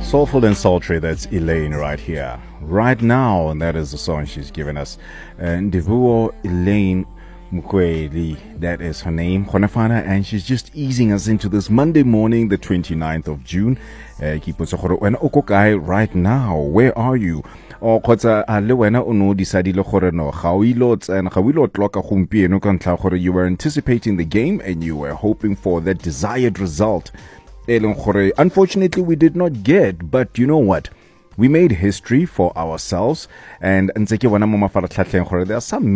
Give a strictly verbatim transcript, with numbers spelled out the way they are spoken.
Soulful and sultry, that's Elaine right here. Right now, and that is the song she's given us. And Ndivuo Elaine Mukweli, that is her name, Khonafana, and she's just easing us into this Monday morning, the twenty-ninth of June. Uh, and Okokai, right now, where are you? O kgotsa a le wena o no decidile gore no ga o ilo tsena ga o ilo tloka gompieno ka ntla gore you were anticipating the game and you were hoping for that desired result. Unfortunately, we did not get, but you know what? We made history for ourselves, and there are some